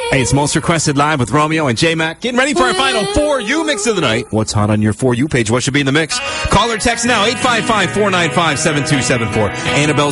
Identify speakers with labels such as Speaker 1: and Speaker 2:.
Speaker 1: Hey, it's Most Requested Live with Romeo and J-Mac. Getting ready for our final For You mix of the night. What's hot on your For You page? What should be in the mix? Call or text now, 855-495-7274. Annabelle